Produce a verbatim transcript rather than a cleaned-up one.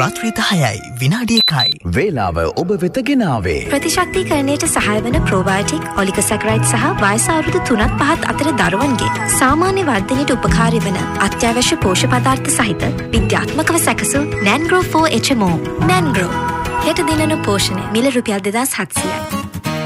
රාත්‍රී දහයයි විනාඩි එකයි. වේලාව ඔබ වෙත ගෙනාවේ. ප්‍රතිශක්තිකරණයට සහාය වන ප්‍රෝබයෝටික්, ඔලිගොසැකරයිඩ් සහ වයස අවුරුදු තුනත් පහත් අතර දරුවන්ගේ සාමාන්‍ය වර්ධනයට උපකාරී වන අත්‍යවශ්‍ය පෝෂ්‍ය පදාර්ථ සහිත විද්‍යාත්මකව සැකසූ නැන්ග්‍රෝ ෆෝර් එච් එම් ඕ. නැන්ග්‍රෝ හෙට දිනන පෝෂණය මිල රුපියල් දෙදාස් හත්සියයි.